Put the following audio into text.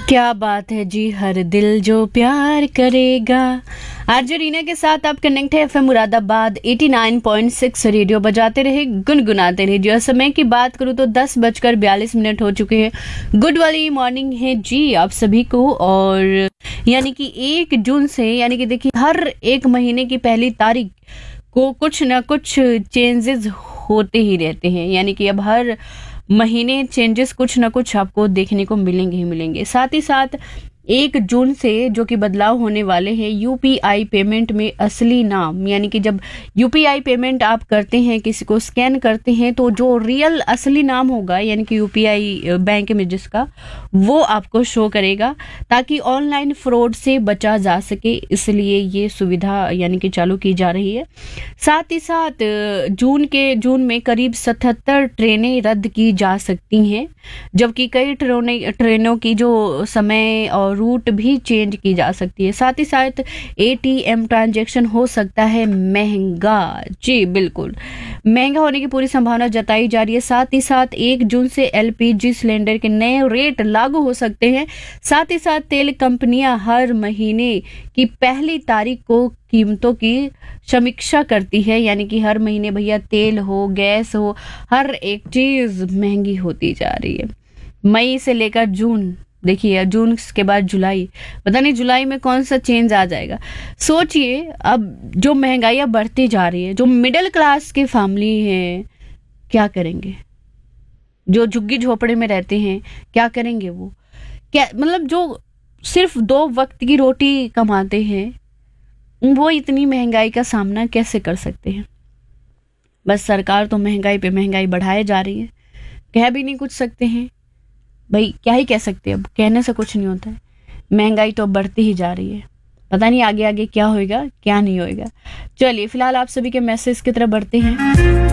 क्या बात है जी, हर दिल जो प्यार करेगा। आरजे रीना के साथ आप कनेक्ट है एफएम मुरादाबाद 89.6 रेडियो बजाते रहे, गुनगुनाते रहे। जो समय की बात करूं तो 10:42 हो चुके हैं। गुड वाली मॉर्निंग है जी आप सभी को। और यानी कि 1 जून से, यानी कि देखिए हर एक महीने की पहली तारीख को कुछ ना कुछ चेंजेस होते ही रहते हैं। यानी कि अब हर महीने चेंजेस कुछ ना कुछ आपको देखने को मिलेंगे ही मिलेंगे। साथ ही साथ 1 जून से जो कि बदलाव होने वाले हैं यूपीआई पेमेंट में असली नाम, यानी कि जब यूपीआई पेमेंट आप करते हैं, किसी को स्कैन करते हैं, तो जो रियल असली नाम होगा यानी कि यूपीआई बैंक में जिसका, वो आपको शो करेगा ताकि ऑनलाइन फ्रॉड से बचा जा सके। इसलिए ये सुविधा यानी कि चालू की जा रही है। साथ ही साथ जून में करीब 77 ट्रेनें रद्द की जा सकती हैं, जबकि कई ट्रेनों की जो समय और रूट भी चेंज की जा सकती है। साथ ही साथ एटीएम ट्रांजैक्शन हो सकता है महंगा। जी बिल्कुल, महंगा होने की पूरी संभावना जताई जा रही है। साथ ही साथ 1 जून से एलपीजी सिलेंडर के नए रेट लागू हो सकते हैं। साथ ही साथ तेल कंपनियां हर महीने की पहली तारीख को कीमतों की समीक्षा करती है, यानी कि हर महीने भैया तेल हो, गैस हो, हर एक चीज महंगी होती जा रही है। मई से लेकर जून, देखिए जून के बाद जुलाई, पता नहीं जुलाई में कौन सा चेंज आ जाएगा। सोचिए अब जो महंगाई अब बढ़ती जा रही है, जो मिडिल क्लास की फैमिली है क्या करेंगे, जो झुग्गी झोपड़े में रहते हैं क्या करेंगे, वो क्या मतलब जो सिर्फ 2 वक्त की रोटी कमाते हैं, वो इतनी महंगाई का सामना कैसे कर सकते हैं। बस सरकार तो महंगाई पे महंगाई बढ़ाए जा रही है, कह भी नहीं कुछ सकते हैं भाई, क्या ही कह सकते हैं, अब कहने से कुछ नहीं होता है। महंगाई तो बढ़ती ही जा रही है, पता नहीं आगे आगे क्या होएगा क्या नहीं होएगा। चलिए फिलहाल आप सभी के मैसेज की तरफ बढ़ते हैं।